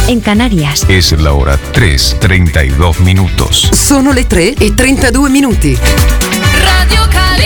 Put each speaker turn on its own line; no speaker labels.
en Canarias.
Es la hora 3:32 minutos.
Sono le 3:32 minuti.
Radio Calabria.